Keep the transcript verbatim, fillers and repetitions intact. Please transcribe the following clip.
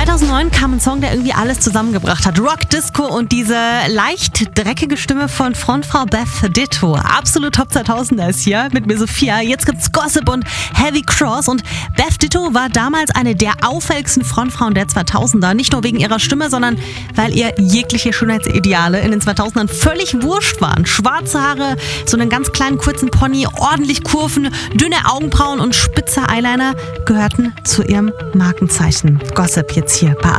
zweitausendneun kam ein Song, der irgendwie alles zusammengebracht hat. Rock, Disco und diese leicht dreckige Stimme von Frontfrau Beth Ditto. Absolut Top zweitausender ist hier mit mir Sophia. Jetzt gibt's Gossip und Heavy Cross. Und Beth Ditto war damals eine der auffälligsten Frontfrauen der zweitausender. Nicht nur wegen ihrer Stimme, sondern weil ihr jegliche Schönheitsideale in den zweitausendern völlig wurscht waren. Schwarze Haare, so einen ganz kleinen kurzen Pony, ordentlich Kurven, dünne Augenbrauen und spitze Eyeliner gehörten zu ihrem Markenzeichen. Gossip jetzt hier bei